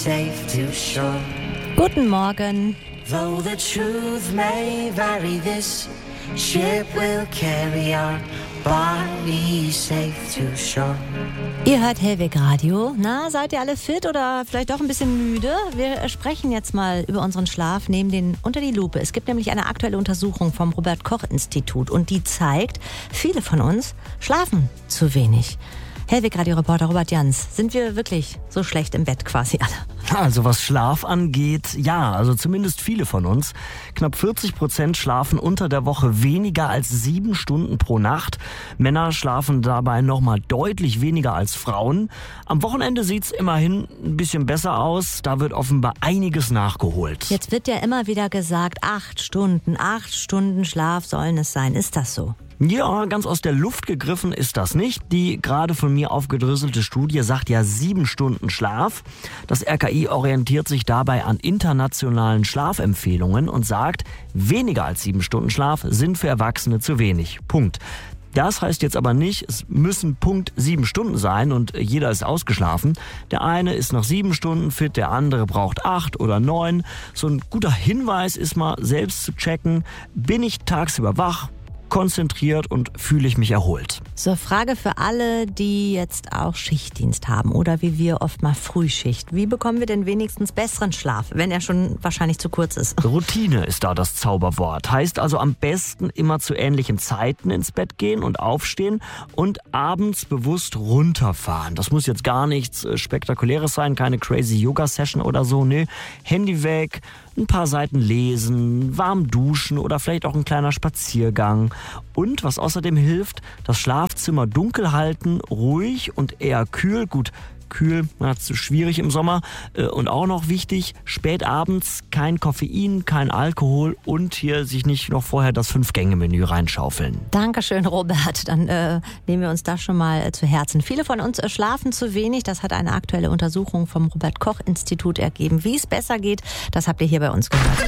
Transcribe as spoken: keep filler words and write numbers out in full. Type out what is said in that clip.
safe to shore. Guten Morgen. Though the truth may vary, this ship will carry our bodies safe to shore. Ihr hört Hellweg Radio. Na, seid ihr alle fit oder vielleicht auch ein bisschen müde? Wir sprechen jetzt mal über unseren Schlaf, nehmen den unter die Lupe. Es gibt nämlich eine aktuelle Untersuchung vom Robert-Koch-Institut und die zeigt, viele von uns schlafen zu wenig. Hellweg-Radio-Reporter Robert Jans, sind wir wirklich so schlecht im Bett quasi alle? Also was Schlaf angeht, ja, also zumindest viele von uns. Knapp vierzig Prozent schlafen unter der Woche weniger als sieben Stunden pro Nacht. Männer schlafen dabei nochmal deutlich weniger als Frauen. Am Wochenende sieht's immerhin ein bisschen besser aus. Da wird offenbar einiges nachgeholt. Jetzt wird ja immer wieder gesagt, acht Stunden, acht Stunden Schlaf sollen es sein. Ist das so? Ja, ganz aus der Luft gegriffen ist das nicht. Die gerade von mir aufgedröselte Studie sagt ja sieben Stunden Schlaf. Das R K I orientiert sich dabei an internationalen Schlafempfehlungen und sagt, weniger als sieben Stunden Schlaf sind für Erwachsene zu wenig. Punkt. Das heißt jetzt aber nicht, es müssen Punkt sieben Stunden sein und jeder ist ausgeschlafen. Der eine ist nach sieben Stunden fit, der andere braucht acht oder neun. So ein guter Hinweis ist mal selbst zu checken, bin ich tagsüber wach, konzentriert und fühle ich mich erholt. So, Frage für alle, die jetzt auch Schichtdienst haben oder wie wir oft mal Frühschicht. Wie bekommen wir denn wenigstens besseren Schlaf, wenn er schon wahrscheinlich zu kurz ist? Routine ist da das Zauberwort. Heißt also am besten immer zu ähnlichen Zeiten ins Bett gehen und aufstehen und abends bewusst runterfahren. Das muss jetzt gar nichts Spektakuläres sein, keine crazy Yoga-Session oder so. Nee, Handy weg, ein paar Seiten lesen, warm duschen oder vielleicht auch ein kleiner Spaziergang. Und was außerdem hilft, das Schlafzimmer dunkel halten, ruhig und eher kühl. Gut, kühl, na, zu schwierig im Sommer. Und auch noch wichtig, spät abends kein Koffein, kein Alkohol und hier sich nicht noch vorher das Fünf-Gänge-Menü reinschaufeln. Dankeschön, Robert. Dann äh, nehmen wir uns das schon mal äh, zu Herzen. Viele von uns äh, schlafen zu wenig. Das hat eine aktuelle Untersuchung vom Robert-Koch-Institut ergeben. Wie es besser geht, das habt ihr hier bei uns gehört.